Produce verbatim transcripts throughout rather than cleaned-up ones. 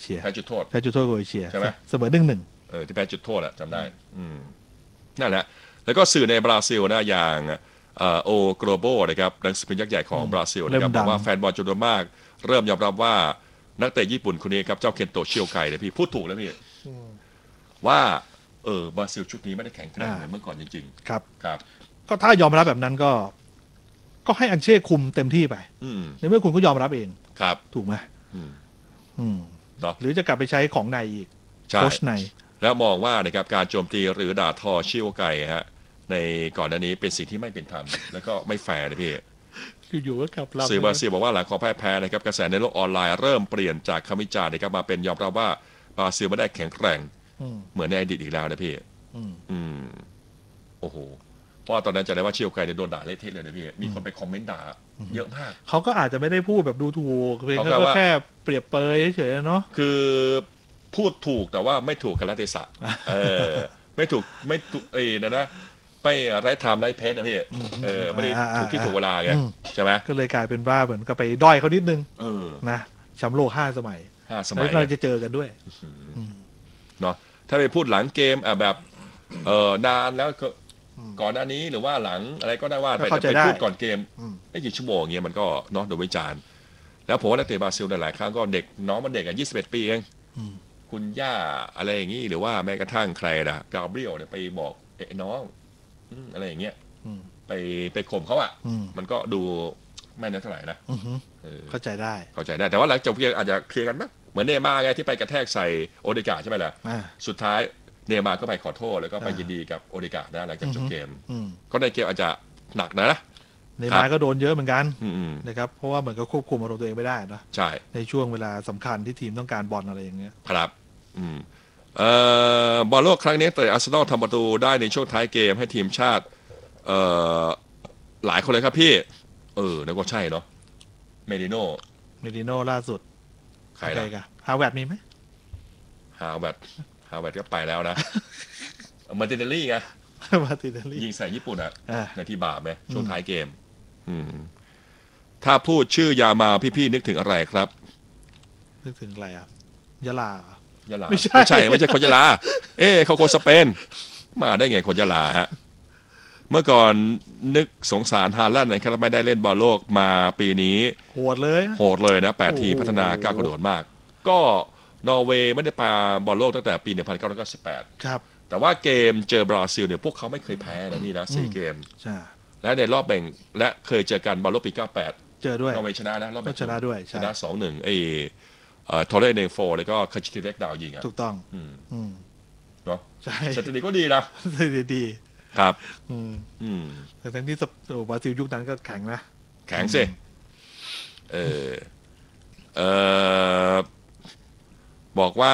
ชียแพ้จุดโทษแพ้จุดโทษโครเอเชียใช่ไหมเสมอหนึ่งหนึ่งเออที่แพ้จุดโทษอะจำได้อืมนั่นแหละแล้วก็สื่อในบราซิลนะอย่างโอโกลโบนะครับหนังสือพิมพ์ยักษ์ใหญ่ของบราซิลนะครับบอกว่าแฟนบอลจำนวนมากเริ่มยอมรับว่านักเตะญี่ปุ่นคนนี้ครับเจ้าเคนโตะเชียวไกเนี่ยพี่พูดถูกแล้วพี่ว่าเออบราซิลชุดนี้ไม่ได้แข็งแกร่งเหมือนเมื่อก่อนจริงๆครับครับก็ถ้ายอมรับแบบนั้นก็ก็ให้อังเช่คุมเต็มที่ไปในเมื่อคุณก็ยอมรับเองครับถูกไหมอืมเนาะหรือจะกลับไปใช้ของในอีกโค้ชในแล้วมองว่านะครับการโจมตีหรือด่าทอเชียวไกฮะในก่อนหน้านี้เป็นสิ่งที่ไม่เป็นธรรมแล้วก็ไม่แฟร์นะพี่อยู่ๆก็กลับลำสื่อบราซิลบอกว่าหลังความพ่ายแพ้นะครับกระแสในโลกออนไลน์เริ่มเปลี่ยนจากคำวิจารณ์นะครับมาเป็นยอมรับว่าบราซิลไม่ได้แข็งแกร่งเหมือนในอดีตอีกแล้วนะพี่อืมโอ้โหเพราะตอนนั้นจะได้ว่าเชียวไกเนี่ยโดนด่าเละเทะเลยนะพี่มีคนไปคอมเมนต์ด่าเยอะมากเขาก็อาจจะไม่ได้พูดแบบดูถูกเพียงแค่แค่เปรียบเปยเฉยๆเนาะคือพูดถูกแต่ว่าไม่ถูกกาลเทศะเออไม่ถูกไม่ถูกเอ้นะนะไม่ไร้ไทม์ไร้เพจนะพี่เออไม่ได้ถูกที่ถูกเวลาไงใช่ไหมก็เลยกลายเป็นว่าเหมือนกับไปด้อยเขานิดนึงนะแชมป์โลกห้าสมัยห้าสมัยเราจะเจอกันด้วยเนาะถ้าไปพูดหลังเกมอ่ะแบบเออนานแล้วก็ก่อนหน้านี้หรือว่าหลังอะไรก็ได้ว่าไปไปพูดก่อนเกมไม่กี่ชั่วโมงเงี้ยมันก็เนาะโดนวิจารณ์แล้วผมว่านักเตะบราซิลหลายครั้งก็เด็กน้องมันเด็กอ่ะยี่สิบเอ็ดปีเองคุณย่าอะไรอย่างนี้หรือว่าแม้กระทั่งใครนะกาเบรียลเนี่ยไปบอกเอ้น้องอะไรอย่างเงี้ยไปไปข่มเขาอ่ะมันก็ดูไม่น่าเท่าไหร่นะเข้าใจได้เข้าใจได้แต่ว่าหลังจบเกมอาจจะเคลียร์กันมั้ยเหมือนเนย์ม่าร์ไงที่ไปกระแทกใส่โอเดกาใช่ไหมล่ะสุดท้ายเนย์ม่าร์ก็ไปขอโทษแล้วก็ไปยินดีกับโอเดกานะหลังจากจบเกมก็ในเกมอาจจะหนักนะเนย์ม่าร์ก็โดนเยอะเหมือนกันนะครับเพราะว่าเหมือนกับควบคุมอารมณ์ตัวเองไม่ได้นะใช่ในช่วงเวลาสำคัญที่ทีมต้องการบอลอะไรอย่างเงี้ยครับอืมเอ่อบอลโลกครั้งนี้เตะอาร์เซนอลทำประตูได้ในช่วงท้ายเกมให้ทีมชาติเอ่อหลายคนเลยครับพี่เออแล้วก็ใช่เนาะเมดิโน่เมดิโน่ล่าสุดใครล่ะฮาวเวิร์ดมีไหมฮาวเวิร์ดฮาวเวิร์ดก็ไปแล้วนะมาร์ติเนลลี่ไงมาร์ติเนลลี่ยิงใส่ญี่ปุ่นอ่ะในที่บาปไหมช่วงท้ายเกมอืมถ้าพูดชื่อยามาพี่ๆนึกถึงอะไรครับนึกถึงอะไรอ่ะยะลายะลาไม่ใช่ไม่ใช่ไม่ใช่คนยะลาเอ๊ะเขาคนสเปนมาได้ไงคนยะลาฮะเมื่อก่อนนึกสงสารฮาแลนด์นะครับไม่ได้เล่นบอลโลกมาปีนี้โหดเลยโหดเลยนะแปดทีมพัฒนาก้าวกระโดดมากก็นอร์เวย์ไม่ได้ไปบอลโลกตั้งแต่ปีหนึ่งพันเก้าร้อยเก้าสิบแปดครับแต่ว่าเกมเจอบราซิลเนี่ยพวกเขาไม่เคยแพ้นะนี่นะสี่เกมใช่และในรอบแบ่งและเคยเจอกันบอลโลกปีเก้าสิบแปดเจอด้วยนอร์เวย์ชนะนะรอบแบ่งชนะด้วยชนะ สองหนึ่ง ไอ้เอ่อทอร์เรเนโฟแล้วก็คาชิติเล็กดาวยิงอ่ะถูกต้องอืมอืมเนาะใช่สถิติก็ดีนะสถิติดีครับอืมอืมแต่ทั้งที่บราซิลยุคนั้นก็แข็งนะแข็งสิเออเออบอกว่า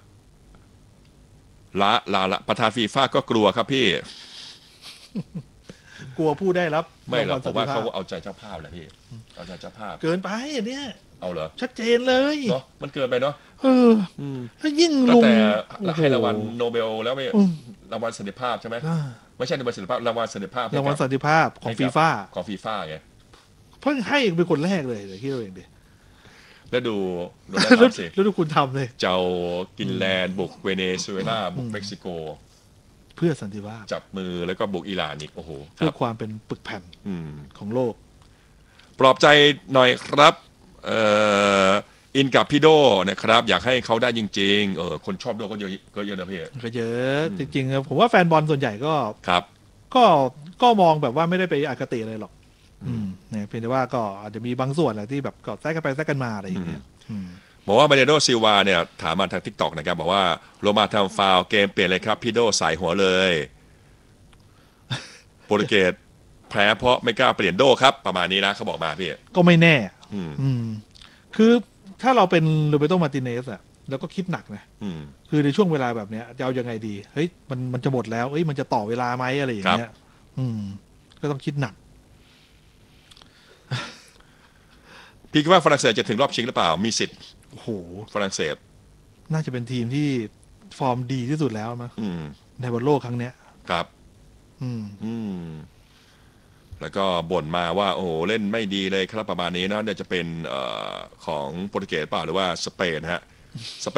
ละละละประธานฟีฟ่าก็กลัวครับพี่กลัวผู้ได้รับไม่หรอกผมว่าเขาเอาใจเจ้าภาพแหละพี่เอาใจเจ้าภาพเกินไปอันเนี้ยเอาเหรอชัดเจนเลยเนาะมันเกินไปเนาะเออถ้ายิ่งลงแต่ให้รางวัลโนเบลแล้วไม่รางวัลสันติภาพใช่ไหมไม่ใช่รางวัลสันติภาพรางวัลสันติภาพรางวัลสันติภาพของฟีฟ่าของฟีฟ่าไงเพิ่งให้เป็นคนแรกเลยเดี๋ยวคิดเอาเองดิแล้วดูดูแล้วดูคุณทำเลยเจ้ากินแลนด์บุกเวเนซุเอลาบุกเม็กซิโกเพื่อสันติภาพจับมือแล้วก็บุกอิหร่านอีกโอ้โหเพื่อความเป็นปึกแผ่นของโลกปลอบใจหน่อยครับเอ่ออินกับพี่โดนะครับอยากให้เขาได้จริงๆเออคนชอบโดก็เยอะก็เยอะนะพี่ก็เยอะจริงๆผมว่าแฟนบอลส่วนใหญ่ก็ครับก็ก็มองแบบว่าไม่ได้ไปอคติอะไรหรอกเนี่ยเพียงแต่ว่าก็อาจจะมีบางส่วนแหละที่แบบก็แซกกันไปแซกกันมาอะไรอย่างเงี้ยบอกว่าเบเนโดซิลวาเนี่ยถามมาทาง ทิกต็อก นะครับบอกว่าโรมาทำฟาวเกมเปลี่ยนเลยครับพี่โดใส่หัวเลยโปรตุเกสแพ้เพราะไม่กล้าเปลี่ยนโดครับประมาณนี้นะเขาบอกมาพี่ก็ไม่แน่อืมคือถ้าเราเป็นโรเบโต มาร์ติเนสอะแล้วก็คิดหนักนะคือในช่วงเวลาแบบเนี้ยจะเอายังไงดีเฮ้ยมันมันจะหมดแล้วเฮ้ยมันจะต่อเวลาไหมอะไรอย่างเงี้ยอืมก็ต้องคิดหนักพี่คิดว่าฝรั่งเศสจะถึงรอบชิงหรือเปล่ามีสิทธิ์โอ้โหฝรั่งเศสน่าจะเป็นทีมที่ฟอร์มดีที่สุดแล้วมั้งในบอลโลกครั้งเนี้ยครับอืมอืมแล้วก็บ่นมาว่าโอ้โหเล่นไม่ดีเลยครับประมาณนี้นะเนี่ยจะเป็นเอ่อของโปรตุเกสเปล่าหรือว่าสเปนฮะ